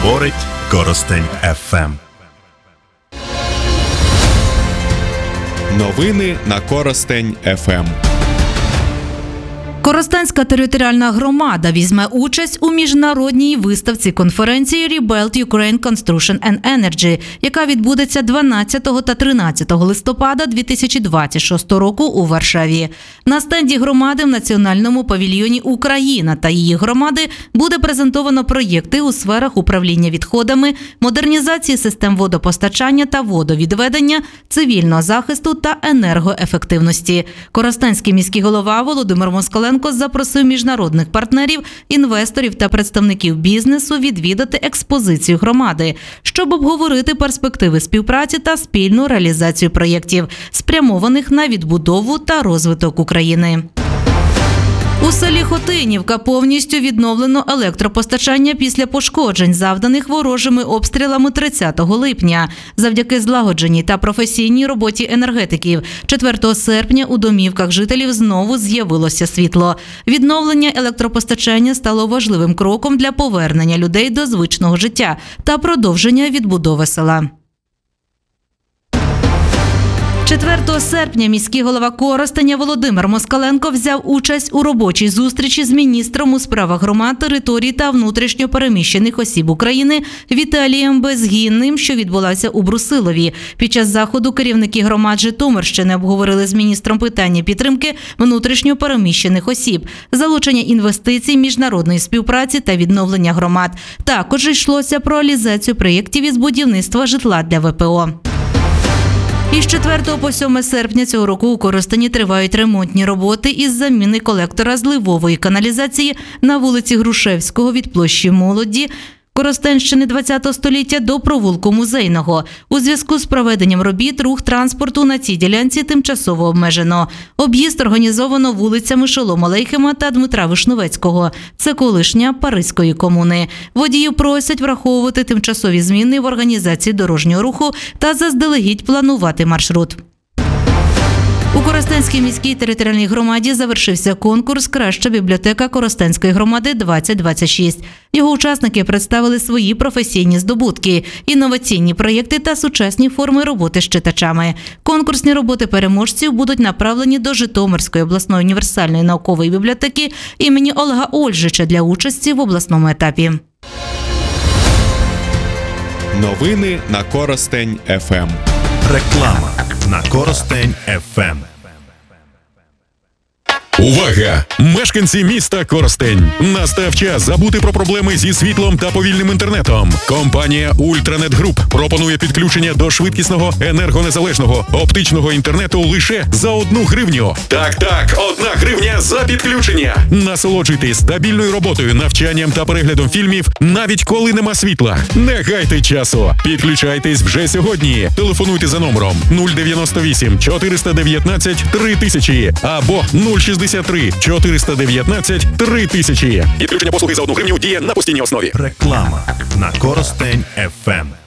Говорить Коростень ФМ. Новини на Коростень ФМ. Коростенська територіальна громада візьме участь у міжнародній виставці конференції «Rebuild Ukraine Construction and Energy», яка відбудеться 12 та 13 листопада 2026 року у Варшаві. На стенді громади в Національному павільйоні «Україна» та її громади буде презентовано проєкти у сферах управління відходами, модернізації систем водопостачання та водовідведення, цивільного захисту та енергоефективності. Коростенський міський голова Володимир Москаленко запросив міжнародних партнерів, інвесторів та представників бізнесу відвідати експозицію громади, щоб обговорити перспективи співпраці та спільну реалізацію проєктів, спрямованих на відбудову та розвиток України. У селі Хотинівка повністю відновлено електропостачання після пошкоджень, завданих ворожими обстрілами 30 липня. Завдяки злагодженій та професійній роботі енергетиків 4 серпня у домівках жителів знову з'явилося світло. Відновлення електропостачання стало важливим кроком для повернення людей до звичного життя та продовження відбудови села. 4 серпня міський голова Коростеня Володимир Москаленко взяв участь у робочій зустрічі з міністром у справах громад, територій та внутрішньо переміщених осіб України Віталієм Безгінним, що відбулася у Брусилові. Під час заходу керівники громад Житомирщини обговорили з міністром питання підтримки внутрішньо переміщених осіб, залучення інвестицій, міжнародної співпраці та відновлення громад. Також йшлося про реалізацію проєктів із будівництва житла для ВПО. Із 4 по 7 серпня цього року у Коростені тривають ремонтні роботи із заміни колектора зливової каналізації на вулиці Грушевського від площі Молоді Коростенщини ХХ століття до провулку Музейного. У зв'язку з проведенням робіт рух транспорту на цій ділянці тимчасово обмежено. Об'їзд організовано вулицями Шолома Алейхема та Дмитра Вишневецького. Це колишня Паризької комуни. Водіїв просять враховувати тимчасові зміни в організації дорожнього руху та заздалегідь планувати маршрут. У Коростенській міській територіальній громаді завершився конкурс «Краща бібліотека Коростенської громади-2026». Його учасники представили свої професійні здобутки, інноваційні проєкти та сучасні форми роботи з читачами. Конкурсні роботи переможців будуть направлені до Житомирської обласної універсальної наукової бібліотеки імені Олега Ольжича для участі в обласному етапі. Новини на Коростень ФМ. Реклама на Коростень ФМ. Увага! Мешканці міста Коростень! Настав час забути про проблеми зі світлом та повільним інтернетом. Компанія Ультранет Груп пропонує підключення до швидкісного, енергонезалежного, оптичного інтернету лише за 1 гривню. Так, 1 гривня за підключення. Насолоджуйтесь стабільною роботою, навчанням та переглядом фільмів, навіть коли нема світла. Не гайте часу. Підключайтесь вже сьогодні. Телефонуйте за номером 098 419 3000 або 063 419 3000. Підключення послуги за 1 гривню діє на постійній основі. Реклама на Коростень ФМ.